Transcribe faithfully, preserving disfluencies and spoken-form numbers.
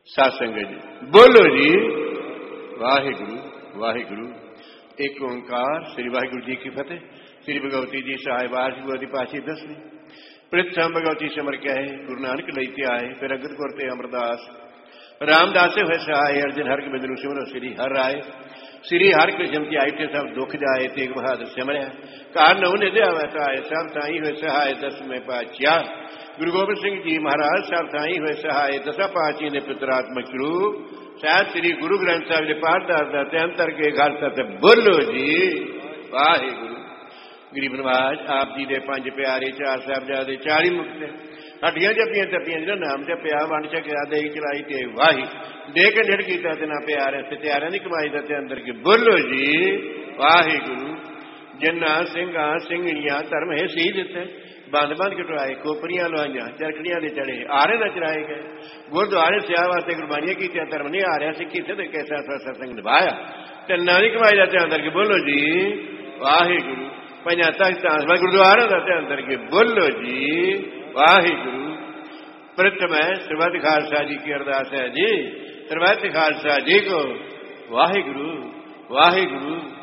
साध संगत जी बोलो जी वाहिगुरु वाहिगुरु। एक ओंकार श्री वाहिगुरु जी की फतेह। श्री भगवती जी सहाय वार भगवती पाशी दसवीं प्रथम भगवती सिमर क्या है गुरु नानक लैते आए फिर अगत करते अमरदास रामदास हुए सहाय अर्जुन हर बिंदु सिमरो श्री हर राय श्री हर कृष्ण की आई थे सब दुख जाए तेग बहादुर सिमरया कारण उन्हें दया वैसाए सब ताई हुए सहाय दस में पाचिया गुरु गोबिंद सिंह जी महाराज सब ताई हुए सहाय दसा पाची ने पितरात्मक रूप शायद श्री गुरु ग्रंथ साहब ने पाठदास अंतर के घर से बोलो जी वाहे गुरु। गरीब नवाज आप जी के पंज प्यारे चार साहबजादे चाली मुक्त हड्डियां जपियां टपियां जो नाम जपिया वंड छकिया दे चलाई ते वाही दे के निड़ किया ते ना प्यारे सत्यारियां की कमाई दते अंदर के बोलो जी वाहे गुरु। जिन्ना सिंघा सिंघणियां धर्म है सी दिते बंद बंद कटवाए खोपरियां लवाइया चरखड़ियां दे चढ़े आरे न चराए गए गुरुद्वारे सेवा वास्ते कुर्बानियां की धर्म नहीं आ रहा सिखी से कैसा सत्संग निभाया ते ना नहीं कमाई जाते अंदर के बोलो जी वाहे गुरु। पंजा तख्त गुरुद्वारे जाते अंदर के बोलो जी वाहे गुरु। प्रथम है सरबत खालसा जी की अरदास है जी सरबत खालसा जी को वाहे गुरु वाहे गुरु।